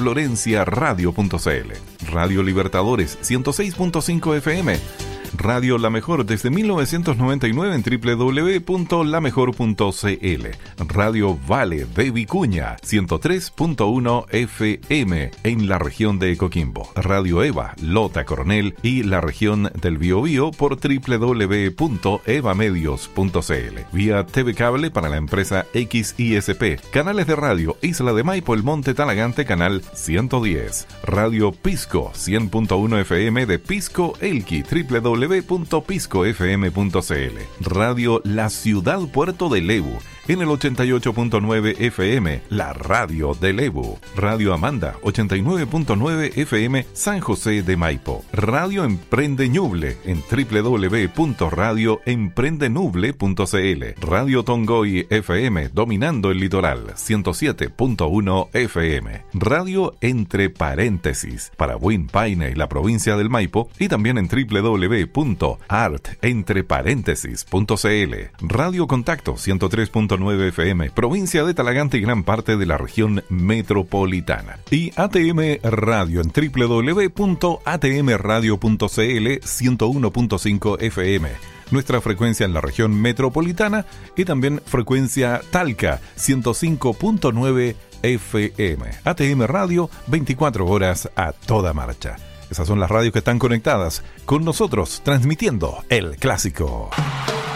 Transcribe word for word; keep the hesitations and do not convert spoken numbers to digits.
Florencia Radio punto c l, Radio Libertadores ciento seis punto cinco F M, Radio La Mejor desde mil novecientos noventa y nueve en doble u doble u doble u punto la mejor punto c l, Radio Vale de Vicuña ciento tres punto uno F M en la región de Coquimbo, Radio Eva, Lota Coronel y la región del Biobío por doble u doble u doble u punto eva medios punto c l, vía T V Cable para la empresa X I S P, canales de radio Isla de Maipo, El Monte Talagante, canal ciento diez, Radio Pisco cien punto uno F M de Pisco Elqui, doble u doble u doble u punto pisco f m punto c l, Radio La Ciudad Puerto de Lebu en el ochenta y ocho punto nueve F M, la radio de Lebu, Radio Amanda ochenta y nueve punto nueve F M, San José de Maipo, Radio Emprende Ñuble en doble u doble u doble u punto radio emprende nuble punto c l, Radio Tongoy F M dominando el litoral ciento siete punto uno F M, Radio Entre Paréntesis para Buin Paine y la provincia del Maipo y también en doble u doble u doble u punto art entre paréntesis punto c l, Radio Contacto ciento tres punto nueve F M, provincia de Talagante y gran parte de la región metropolitana. Y A T M Radio en doble u doble u doble u punto a t m radio punto c l ciento uno punto cinco F M. Nuestra frecuencia en la región metropolitana y también frecuencia Talca ciento cinco punto nueve F M. A T M Radio, veinticuatro horas a toda marcha. Esas son las radios que están conectadas con nosotros, transmitiendo el clásico.